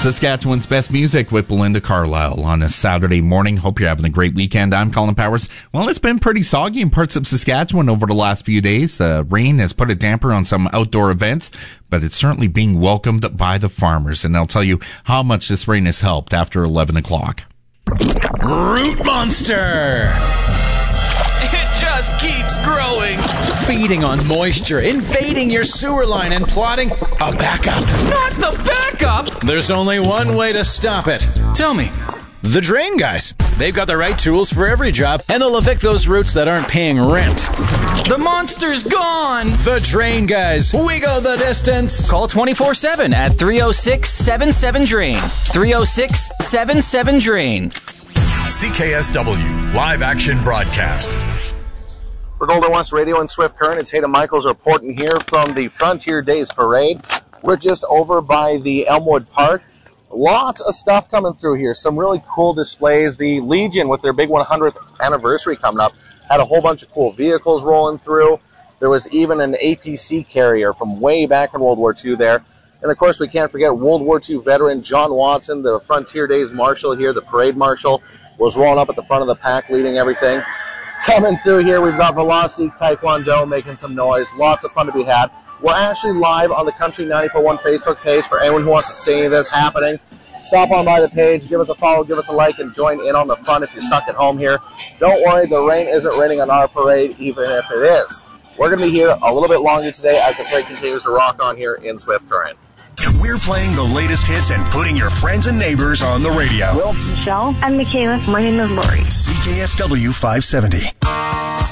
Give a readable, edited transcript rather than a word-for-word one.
Saskatchewan's best music with Belinda Carlisle on a Saturday morning. Hope you're having a great weekend. I'm Colin Powers. Well, it's been pretty soggy in parts of Saskatchewan over the last few days. Rain has put a damper on some outdoor events, but it's certainly being welcomed by the farmers. And I'll tell you how much this rain has helped after 11 o'clock. Root Monster! It just keeps growing. Feeding on moisture, invading your sewer line, and plotting a backup. Not the backup! There's only one way to stop it. Tell me. The Drain Guys. They've got the right tools for every job, and they'll evict those roots that aren't paying rent. The monster's gone! The Drain Guys. We go the distance. Call 24/7 at 306-77-DRAIN. 306-77-DRAIN. CKSW Live Action Broadcast. For Golden West Radio and Swift Current, it's Hayden Michaels reporting here from the Frontier Days Parade. We're just over by the Elmwood Park. Lots of stuff coming through here. Some really cool displays. The Legion, with their big 100th anniversary coming up, had a whole bunch of cool vehicles rolling through. There was even an APC carrier from way back in World War II there. And, of course, we can't forget World War II veteran John Watson, the Frontier Days Marshal here, the parade marshal, was rolling up at the front of the pack, leading everything. Coming through here, we've got Velocity Taekwondo making some noise. Lots of fun to be had. We're actually live on the Country 94.1 Facebook page for anyone who wants to see this happening. Stop on by the page, give us a follow, give us a like, and join in on the fun if you're stuck at home here. Don't worry, the rain isn't raining on our parade, even if it is. We're going to be here a little bit longer today as the parade continues to rock on here in Swift Current. We're playing the latest hits and putting your friends and neighbors on the radio. Michelle. I'm Michaela. My name is Lori. CKSW 570.